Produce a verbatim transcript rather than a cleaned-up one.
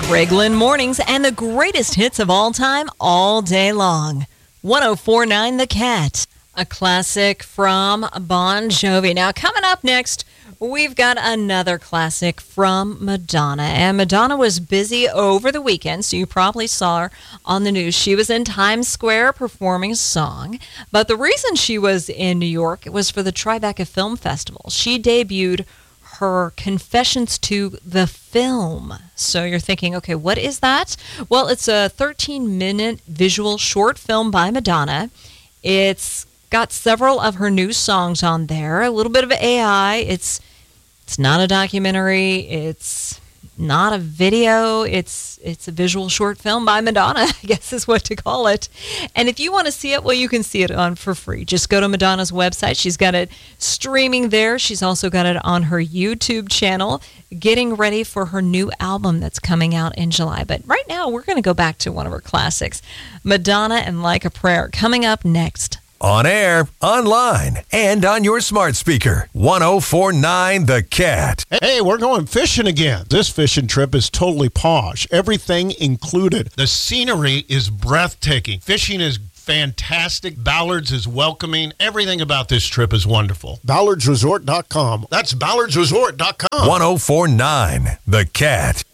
Reglan Mornings and the greatest hits of all time, all day long. one oh four point nine The Cat, a classic from Bon Jovi. Now, coming up next, we've got another classic from Madonna. And Madonna was busy over the weekend, so you probably saw her on the news. She was in Times Square performing a song. But the reason she was in New York was for the Tribeca Film Festival. She debuted her Confessions to the Film. So you're thinking, okay, what is that? Well, it's a thirteen-minute visual short film by Madonna. It's got several of her new songs on there, a little bit of A I. It's it's not a documentary. It's not a video. It's it's a visual short film by Madonna, I guess is what to call it. And if you want to see it, well, you can see it on for free. Just go to Madonna's website. She's got it streaming there. She's also got it on her YouTube channel, getting ready for her new album that's coming out in July. But right now, we're going to go back to one of her classics, Madonna and Like a Prayer, coming up next. On air, online, and on your smart speaker. one oh four point nine The Cat. Hey, we're going fishing again. This fishing trip is totally posh. Everything included. The scenery is breathtaking. Fishing is fantastic. Ballards is welcoming. Everything about this trip is wonderful. Ballards Resort dot com. That's Ballards Resort dot com. one oh four point nine The Cat.